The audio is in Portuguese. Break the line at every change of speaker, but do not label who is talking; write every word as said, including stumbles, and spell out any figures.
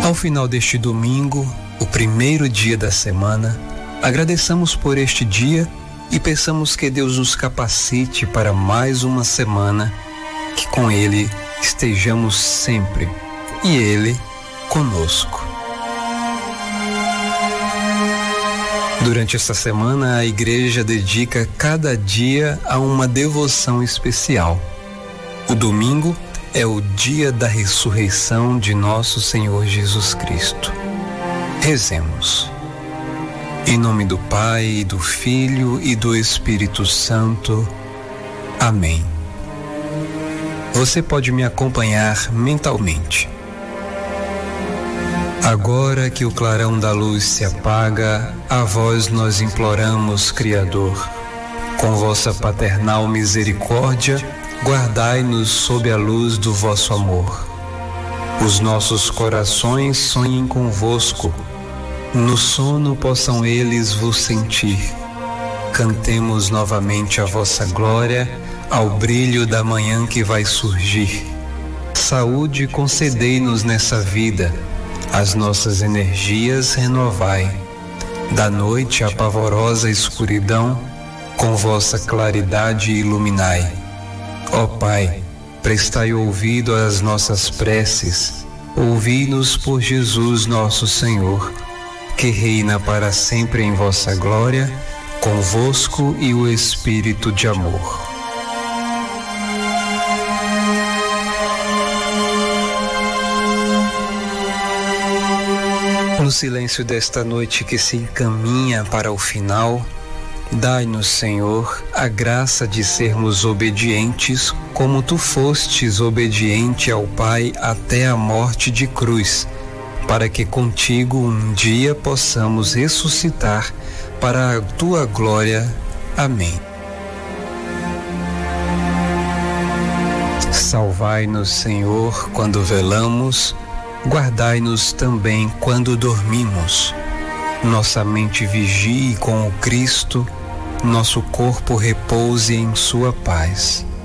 Ao final deste domingo, o primeiro dia da semana, agradeçamos por este dia e peçamos que Deus nos capacite para mais uma semana, que com Ele estejamos sempre e Ele conosco. Durante esta semana, a igreja dedica cada dia a uma devoção especial. O domingo é o dia da ressurreição de nosso Senhor Jesus Cristo. Rezemos. Em nome do Pai, e do Filho e do Espírito Santo. Amém. Você pode me acompanhar mentalmente. Agora que o clarão da luz se apaga, a vós nós imploramos, Criador, com vossa paternal misericórdia, guardai-nos sob a luz do vosso amor. Os nossos corações sonhem convosco, no sono possam eles vos sentir. Cantemos novamente a vossa glória ao brilho da manhã que vai surgir. Saúde concedei-nos nessa vida, as nossas energias renovai. Da noite a pavorosa escuridão, com vossa claridade iluminai. Ó Pai, prestai ouvido às nossas preces, ouvi-nos por Jesus nosso Senhor, que reina para sempre em vossa glória, convosco e o Espírito de amor. No silêncio desta noite que se encaminha para o final, dai-nos, Senhor, a graça de sermos obedientes, como tu fostes obediente ao Pai até a morte de cruz, para que contigo um dia possamos ressuscitar para a tua glória. Amém. Salvai-nos, Senhor, quando velamos, guardai-nos também quando dormimos. Nossa mente vigie com o Cristo, nosso corpo repouse em sua paz.